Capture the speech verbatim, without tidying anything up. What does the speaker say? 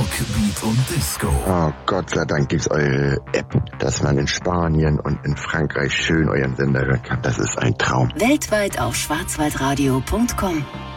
Rock, Beat und Disco. Oh, Gott sei Dank gibt's eure App, dass man in Spanien und in Frankreich schön euren Sender hören kann. Das ist ein Traum. Weltweit auf schwarzwaldradio punkt com.